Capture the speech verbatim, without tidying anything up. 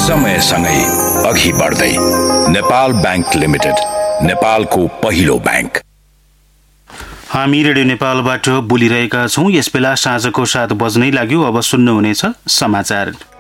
समयसँगै अघि बढ्दै नेपाल बैंक लिमिटेड, नेपालको पहिलो बैंक। हामी रेडियो नेपालबाट बोलिरहेका छौं। यस बेला साँझको सात बज्नै लाग्यो। अब सुन्नुहुनेछ समाचार।